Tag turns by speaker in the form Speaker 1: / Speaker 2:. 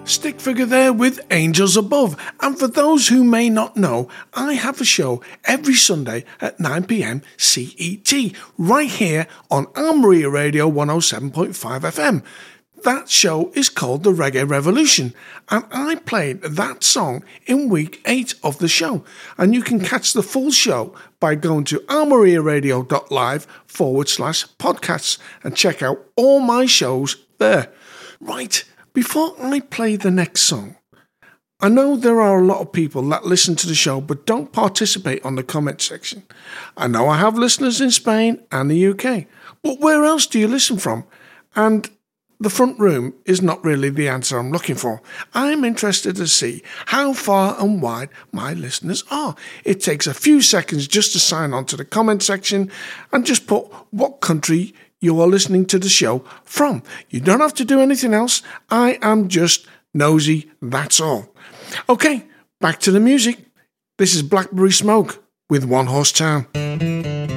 Speaker 1: Stick figure there with Angels Above. And for those who may not know, I have a show every Sunday at 9 p.m. CET, right here on Armoria Radio 107.5 FM. That show is called The Reggae Revolution, and I played that song in week 8 of the show. And you can catch the full show by going to armoriaradio.live/podcasts and check out all my shows there. Right, before I play the next song, I know there are a lot of people that listen to the show but don't participate on the comment section. I know I have listeners in Spain and the UK, but where else do you listen from? And the front room is not really the answer I'm looking for. I'm interested to see how far and wide my listeners are. It takes a few seconds just to sign on to the comment section and just put what country you are listening to the show from. You don't have to do anything else. I am just nosy, that's all. Okay, back to the music. This is Blackberry Smoke with One Horse Town.